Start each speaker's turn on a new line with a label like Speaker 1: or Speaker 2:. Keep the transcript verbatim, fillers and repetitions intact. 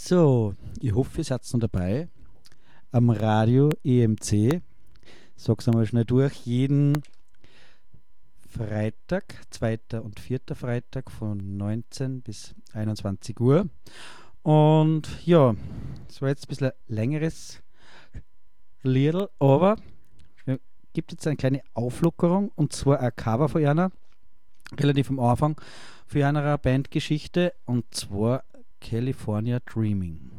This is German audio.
Speaker 1: So, ich hoffe, ihr seid noch dabei. Am Radio E M C. Sag's einmal schnell durch. Jeden Freitag, zweiter und vierter Freitag von neunzehn bis einundzwanzig Uhr. Und ja, es war jetzt ein bisschen ein längeres Liedl, aber es gibt jetzt eine kleine Auflockerung und zwar ein Cover von einer, relativ am Anfang, für einer Bandgeschichte und zwar California Dreaming.